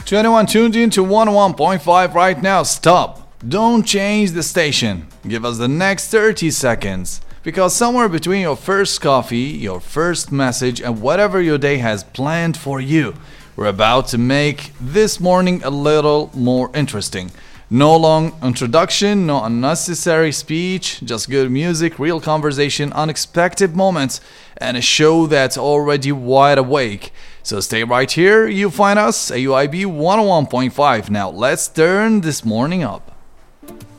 To anyone tuned in to 101.5 right now, stop. Don't change the station. Give us the next 30 seconds. Because somewhere between your first coffee, your first message, and whatever your day has planned for you, we're about to make this morning a little more interesting. No long introduction, no unnecessary speech, just good music, real conversation, unexpected moments, and a show that's already wide awake. So stay right here, you find us, AUIB 101.5. Now let's turn this morning up.